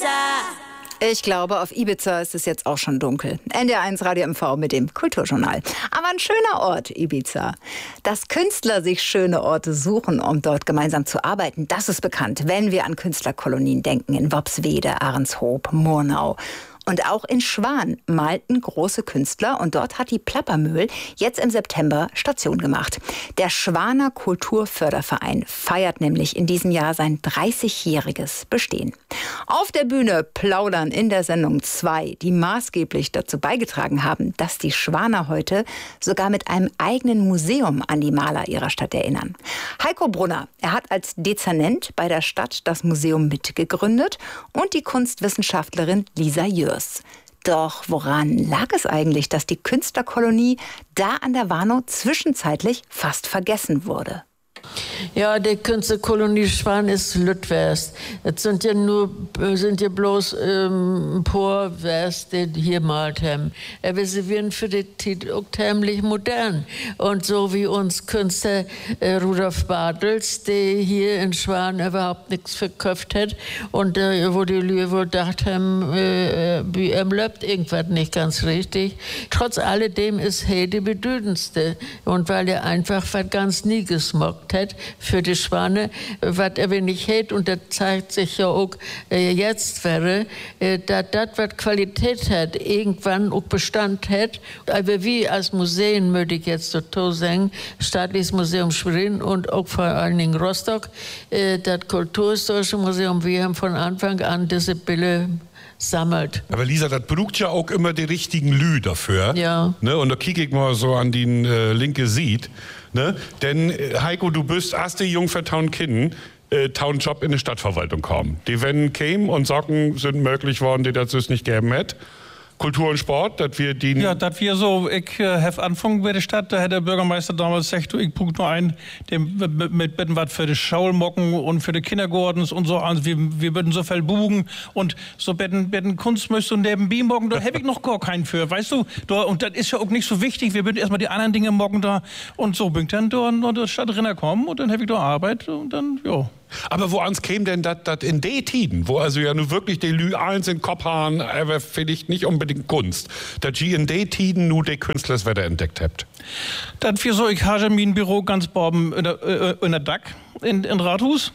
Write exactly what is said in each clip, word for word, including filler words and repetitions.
Ibiza. Ich glaube, auf Ibiza ist es jetzt auch schon dunkel. N D R eins Radio M V mit dem Kulturjournal. Aber ein schöner Ort, Ibiza. Dass Künstler sich schöne Orte suchen, um dort gemeinsam zu arbeiten, das ist bekannt, wenn wir an Künstlerkolonien denken. In Worpswede, Ahrenshoop, Murnau. Und auch in Schwan malten große Künstler und dort hat die Plappermühl jetzt im September Station gemacht. Der Schwaner Kulturförderverein feiert nämlich in diesem Jahr sein dreißigjähriges Bestehen. Auf der Bühne plaudern in der Sendung zwei, die maßgeblich dazu beigetragen haben, dass die Schwaner heute sogar mit einem eigenen Museum an die Maler ihrer Stadt erinnern. Heiko Brunner, er hat als Dezernent bei der Stadt das Museum mitgegründet und die Kunstwissenschaftlerin Lisa Jörs. Doch woran lag es eigentlich, dass die Künstlerkolonie da an der Warnow zwischenzeitlich fast vergessen wurde? Ja, die Künstlerkolonie Schwan ist Lüttwest. Es sind ja nur, sind ja bloß ähm, ein paar West, die hier malt haben. Aber sie werden für die Zeit auch ziemlich modern. Und so wie uns Künstler äh, Rudolf Bartels, der hier in Schwan überhaupt nichts verkauft hat und äh, wo die Leute wohl gedacht haben, äh, wie er läuft irgendwas nicht ganz richtig. Trotz alledem ist er die bedeutendste. Und weil er einfach was ganz nie gesmockt hat für die Schwane, was er nicht hat, und das zeigt sich ja auch äh, jetzt wäre, äh, dass das, was Qualität hat, irgendwann auch Bestand hat. Aber wir als Museen, möchte ich jetzt so sagen, Staatliches Museum Schwerin und auch vor allen Dingen Rostock, äh, das Kulturhistorische Museum, wir haben von Anfang an diese Bilder sammelt. Aber Lisa, das braucht ja auch immer die richtigen Lü dafür. Ja. Ne? Und da kicke ich mal so an den äh, linke Sied. Ne? Denn äh, Heiko, du bist erste Jungfer Town Kinnen, äh, Town Job in die Stadtverwaltung kommen. Die wenn kämen und Socken sind möglich worden, die das nicht gegeben hätte. Kultur und Sport, dass wir die... Ja, dass wir so, ich äh, habe angefangen bei der Stadt, da hat der Bürgermeister damals gesagt, ich brauche nur einen, dem mit, mit bitten was für die Schaulmocken und für die Kindergordens und so, also wir, wir würden so viel buchen und so bitten, bitten Kunst müsst und neben Bienenmocken, da habe ich noch gar keinen für, weißt du, da, und das ist ja auch nicht so wichtig, wir würden erstmal die anderen Dinge morgen da und so bin ich dann da in der Stadt kommen und dann habe ich da Arbeit und dann, ja. Aber wo ans käme denn das in den Tiden, wo also ja nur wirklich die Lü eins in Kopf haben, aber vielleicht nicht unbedingt Kunst, dass ihr in den Tiden nur die Künstler wieder entdeckt habt? Das wir so, ich habe mein Büro ganz oben in der, äh, in der Dack, in, in Rathus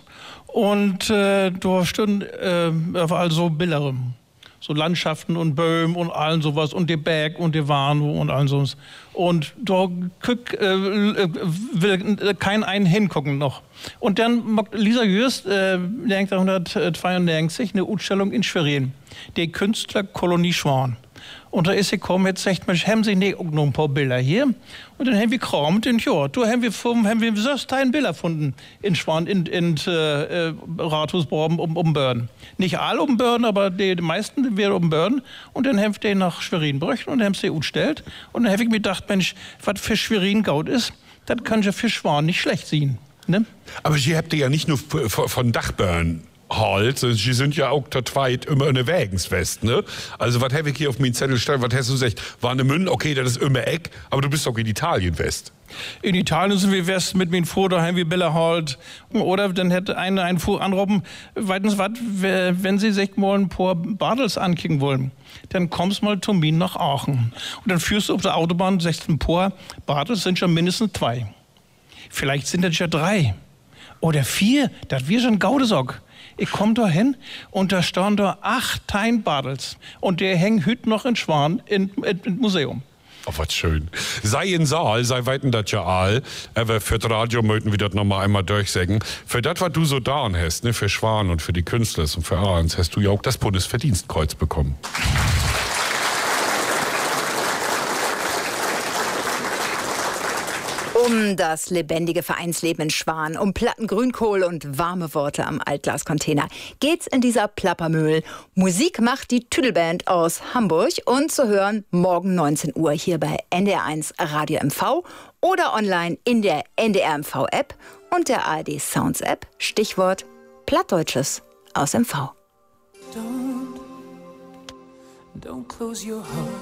und äh, da stehen äh, überall so Bilder, so Landschaften und Böhmen und allen sowas und die Berg und die Warnow und allen sowas. Und da guck, äh, will kein einen hingucken noch. Und dann macht Lisa Jörs äh, neunzehnhundertzweiundneunzig eine Ausstellung in Schwerin, die Künstlerkolonie Schwan. Und da ist sie gekommen, jetzt sagt man, haben Sie nicht auch noch ein paar Bilder hier? Und dann haben wir gekramt und ja, da haben wir, haben wir so ein Bilder gefunden in Schwan, in, in äh, Rathusborben um, um Börn. Nicht alle um Börn, aber die, die meisten wären um Börn. Und dann haben wir nach Schwerin gebracht und dann haben sie gestellt. Und dann habe ich mir gedacht, Mensch, was für Schwerin Gaut ist, das kann ja für Schwan nicht schlecht sein. Ne? Aber Sie habt ja nicht nur von Dachbörn halt, sie sind ja auch zweit immer eine Wägenswest, ne? Also was habe ich hier auf meinen Zettel stehen, was hast du gesagt, war eine Münn, okay, das ist immer Eck, aber du bist doch in Italien West. In Italien sind wir West mit mir vor, daheim wie Bella halt. Oder dann hätte einer einen Fuhr anrufen, weitens was, wenn Sie sich mal ein paar Bartels ankicken wollen, dann kommst mal zu mir nach Aachen. Und dann führst du auf der Autobahn, sagst ein paar Bartels sind schon mindestens zwei. Vielleicht sind das ja drei. Oder vier, das wir schon Gaudesock. Ich komme da hin und da stehen da acht Tein Bartels. Und der hängt heute noch in Schwan im Museum. Oh, was schön. Sei in Saal, sei weiten das ja all. Aber für das Radio möchten wir das nochmal einmal durchsagen. Für das, was du so da hast, ne, für Schwan und für die Künstler und für Ahrens, hast du ja auch das Bundesverdienstkreuz bekommen. Um das lebendige Vereinsleben in Schwan, um Platten Grünkohl und warme Worte am Altglascontainer geht's in dieser Plappermühl. Musik macht die Tüdelband aus Hamburg und zu hören morgen neunzehn Uhr hier bei N D R eins Radio M V oder online in der N D R M V App und der A R D Sounds App. Stichwort Plattdeutsches aus M V. Don't, don't close your heart.